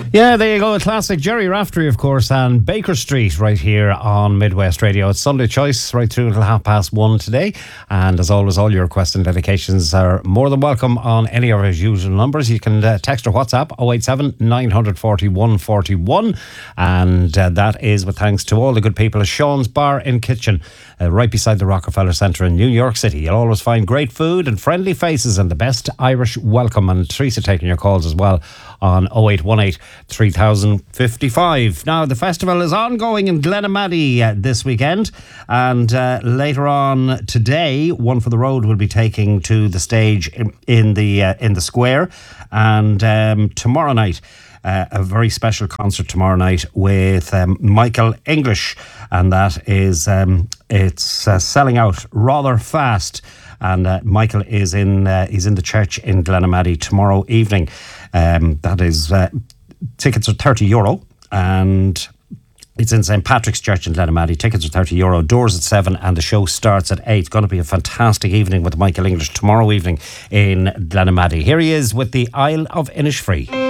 Yeah, there you go. A classic. Jerry Raftery, of course, and Baker Street right here on Midwest Radio. It's Sunday Choice right through until 1:30 today. And as always, all your requests and dedications are more than welcome on any of our usual numbers. You can text or WhatsApp 087 941 41. And that is with thanks to all the good people at Sean's Bar in Kitchen, right beside the Rockefeller Centre in New York City. You'll always find great food and friendly faces and the best Irish welcome. And Teresa taking your calls as well on 0818 3055. Now, the festival is ongoing in Glenamaddy this weekend, and later on today, One for the Road will be taking to the stage in the square, and tomorrow night, a very special concert tomorrow night with Michael English, and that is it's selling out rather fast. And Michael is he's in the church in Glenamaddy tomorrow evening. That is tickets are €30, and it's in St Patrick's Church in Glenamaddy. Tickets are €30. Doors at 7, and the show starts at 8. It's going to be a fantastic evening with Michael English tomorrow evening in Glenamaddy. Here he is with the Isle of Innisfree.